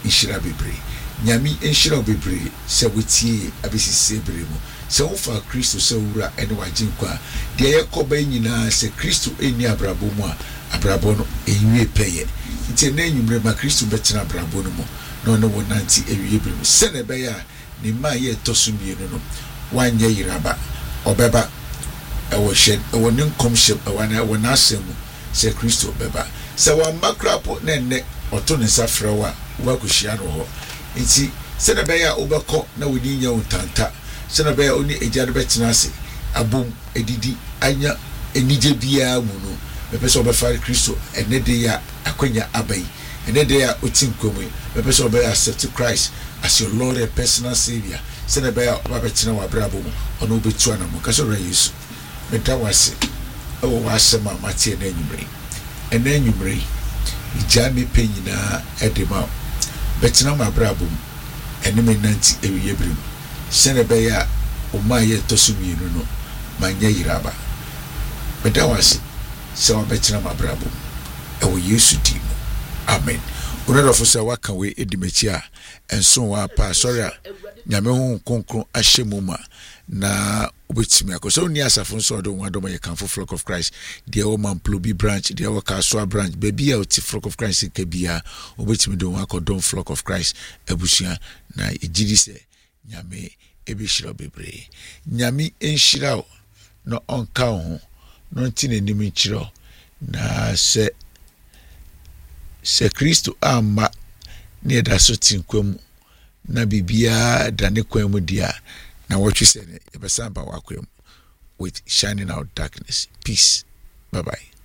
nhyira bebree nyame nhyira bebree sɛ wotie abesisi bebree mu sɛ wofa Kristo sɛ wura ɛne wagye nkwa deɛ yɛkɔba nyinaa sɛ Kristo ɛni abrabɔ mu a abrabɔ no ɛnwie pɛyɛ nti na enyumre ma Kristo bɛtena abrabɔ no mu na ɔno wɔ nanti ɛwie bebree sɛ na ɛbɛyɛ a ne ma yɛ tɔso mienu no wanyɛ yiraba ɔbɛba ɛwɔ hyɛ ɛwɔ ne nkɔmhyɛ ɛwɔ n'asɛm mu sɛ Kristo bɛba sɛ wamba krapo na ɛnɛ ɔto ne nsa frɛ wo a woakɔhyia no hɔ nti sɛ na ɛbɛyɛ a wobɛkɔ na woni nya wo ntanta sɛ na ɛbɛyɛ a woni agya no bɛtena ase abom edidi anya enigye biara mu no bɛpɛ sɛ ɔbɛfa Kristo ɛnɛ de ya akwanya abai ɛnɛ de ya ɔti nkɔmu bɛpɛ sɛ ɔbɛyɛ accept Christ as your Lord and personal Savior sɛ na ɛbɛyɛ a ɔbɛtena wɔ abrabɔ mu ɔno wobɛtu anamo ka sɛ ɔwura Yesu meda wase ɛwɔ w'asɛm a mateɛ na anwummere ɛna anwummere igya mepɛ nyinaa ɛde ma bɛtena ma abrabɔ mu ɛne me nanti ɛwiɛ bere mu sɛ na ɛbɛyɛ a ɔma yɛ tɔ so mmienu no manyɛ yiraba meda wase sɛ wabɛtena ma abrabɔ mu ɛwɔ Yesu din mu amen onadɔfo sɛ waka wei ɛdi m'akyi a ɛnso wɔ apa sɔre a nyame ho kronkron ahyɛ mu ma na ubetimi akosɛ oni asafo nso ɔdo wɔn adɔm yɛ Kanfo Flock of Christ deɛ wɔ Mamplobi branch deɛ wɔ Kasoa branch baabi a ɔte Flock of Christ ka bia ubetimi do wɔn akɔdɔm Flock of Christ abusua na egyidi sɛ nyame ebehyira bebree nyame enhyira no ɔnka ho no nti n'anim nkyerɛ na sɛ Kristo amma ne da so tinkwam na bibia da ne kwan mu dia na what you said, with shining out darkness. Peace. Bye-bye.